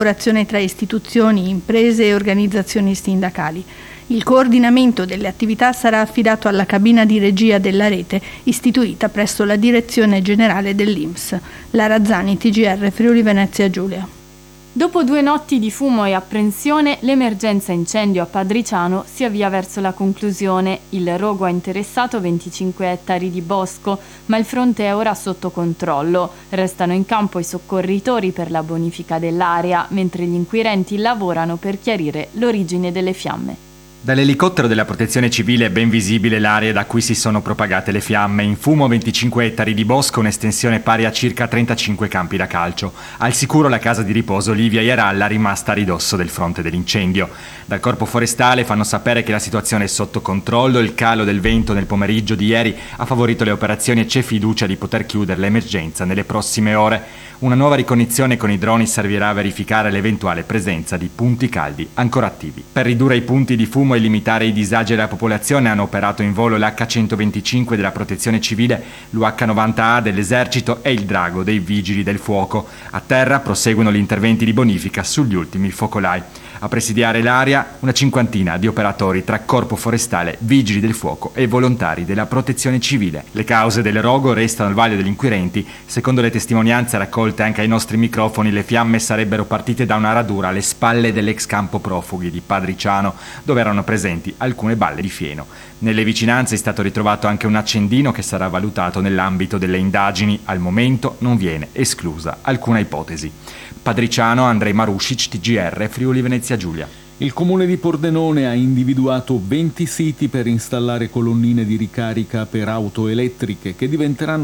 collaborazione tra istituzioni, imprese e organizzazioni sindacali. Il coordinamento delle attività sarà affidato alla cabina di regia della rete istituita presso la Direzione Generale dell'INPS. Lara Zani, TGR Friuli Venezia Giulia. Dopo 2 notti di fumo e apprensione, l'emergenza incendio a Padriciano si avvia verso la conclusione. Il rogo ha interessato 25 ettari di bosco, ma il fronte è ora sotto controllo. Restano in campo i soccorritori per la bonifica dell'area, mentre gli inquirenti lavorano per chiarire l'origine delle fiamme. Dall'elicottero della Protezione Civile è ben visibile l'area da cui si sono propagate le fiamme. In fumo 25 ettari di bosco, un'estensione pari a circa 35 campi da calcio. Al sicuro la casa di riposo Livia Jaralla, rimasta a ridosso del fronte dell'incendio. Dal Corpo Forestale fanno sapere che la situazione è sotto controllo. Il calo del vento nel pomeriggio di ieri ha favorito le operazioni e c'è fiducia di poter chiudere l'emergenza nelle prossime ore. Una nuova ricognizione con i droni servirà a verificare l'eventuale presenza di punti caldi ancora attivi. Per ridurre i punti di fumo e limitare i disagi della popolazione hanno operato in volo l'H125 della Protezione Civile, l'UH90A dell'Esercito e il Drago dei Vigili del Fuoco. A terra proseguono gli interventi di bonifica sugli ultimi focolai. A presidiare l'area una cinquantina di operatori tra Corpo Forestale, Vigili del Fuoco e volontari della Protezione Civile. Le cause del rogo restano al vaglio degli inquirenti. Secondo le testimonianze raccolte anche ai nostri microfoni, le fiamme sarebbero partite da una radura alle spalle dell'ex campo profughi di Padriciano, dove erano presenti alcune balle di fieno. Nelle vicinanze è stato ritrovato anche un accendino che sarà valutato nell'ambito delle indagini. Al momento non viene esclusa alcuna ipotesi. Padriciano, Andrej Marušić, TGR Friuli Venezia Giulia. Il comune di Pordenone ha individuato 20 siti per installare colonnine di ricarica per auto elettriche che diventeranno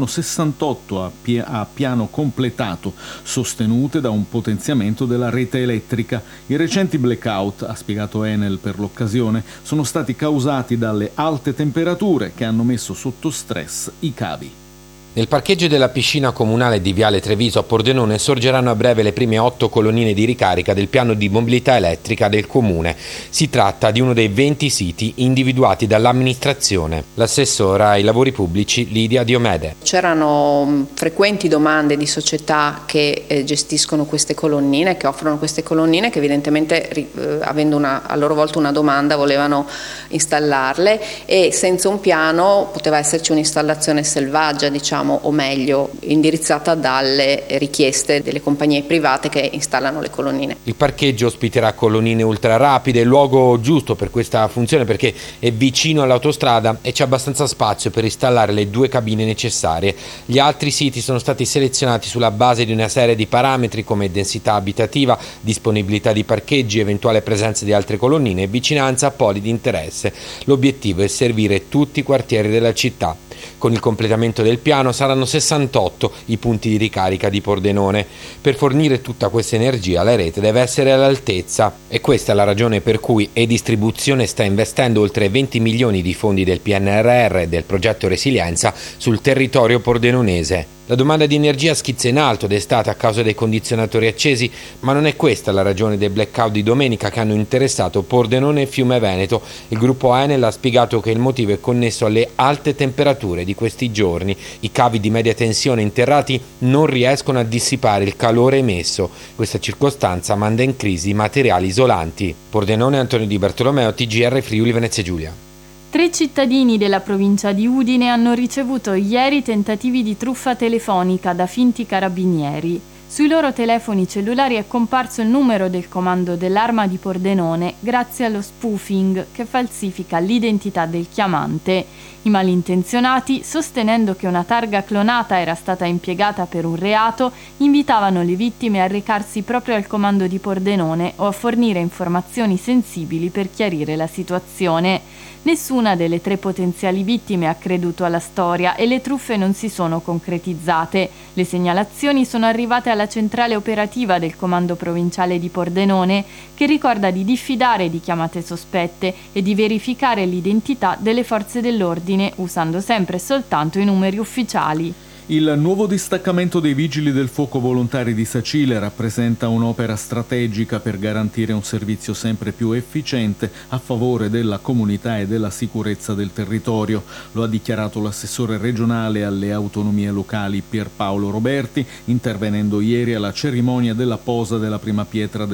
68 a piano completato, sostenute da un potenziamento della rete elettrica. I recenti blackout, ha spiegato Enel per l'occasione, sono stati causati dalle alte temperature che hanno messo sotto stress i cavi. Nel parcheggio della piscina comunale di Viale Treviso a Pordenone sorgeranno a breve le prime 8 colonnine di ricarica del piano di mobilità elettrica del comune. Si tratta di uno dei 20 siti individuati dall'amministrazione. L'assessora ai lavori pubblici Lidia Diomede. C'erano frequenti domande di società che gestiscono queste colonnine, che offrono queste colonnine, che evidentemente avendo a loro volta una domanda volevano installarle, e senza un piano poteva esserci un'installazione selvaggia, diciamo, o meglio indirizzata dalle richieste delle compagnie private che installano le colonnine. Il parcheggio ospiterà colonnine ultra rapide, il luogo giusto per questa funzione perché è vicino all'autostrada e c'è abbastanza spazio per installare le 2 cabine necessarie. Gli altri siti sono stati selezionati sulla base di una serie di parametri come densità abitativa, disponibilità di parcheggi, eventuale presenza di altre colonnine e vicinanza a poli di interesse. L'obiettivo è servire tutti i quartieri della città. Con il completamento del piano saranno 68 i punti di ricarica di Pordenone. Per fornire tutta questa energia la rete deve essere all'altezza e questa è la ragione per cui E-Distribuzione sta investendo oltre 20 milioni di fondi del PNRR e del progetto Resilienza sul territorio pordenonese. La domanda di energia schizza in alto d'estate a causa dei condizionatori accesi, ma non è questa la ragione dei blackout di domenica che hanno interessato Pordenone e Fiume Veneto. Il gruppo Enel ha spiegato che il motivo è connesso alle alte temperature di questi giorni. I cavi di media tensione interrati non riescono a dissipare il calore emesso. Questa circostanza manda in crisi i materiali isolanti. Pordenone, Antonio Di Bartolomeo, TGR Friuli Venezia Giulia. 3 cittadini della provincia di Udine hanno ricevuto ieri tentativi di truffa telefonica da finti carabinieri. Sui loro telefoni cellulari è comparso il numero del comando dell'Arma di Pordenone grazie allo spoofing che falsifica l'identità del chiamante. I malintenzionati, sostenendo che una targa clonata era stata impiegata per un reato, invitavano le vittime a recarsi proprio al comando di Pordenone o a fornire informazioni sensibili per chiarire la situazione. Nessuna delle 3 potenziali vittime ha creduto alla storia e le truffe non si sono concretizzate. Le segnalazioni sono arrivate alla centrale operativa del comando provinciale di Pordenone, che ricorda di diffidare di chiamate sospette e di verificare l'identità delle forze dell'ordine usando sempre e soltanto i numeri ufficiali. Il nuovo distaccamento dei Vigili del Fuoco volontari di Sacile rappresenta un'opera strategica per garantire un servizio sempre più efficiente a favore della comunità e della sicurezza del territorio. Lo ha dichiarato l'assessore regionale alle autonomie locali Pierpaolo Roberti, intervenendo ieri alla cerimonia della posa della prima pietra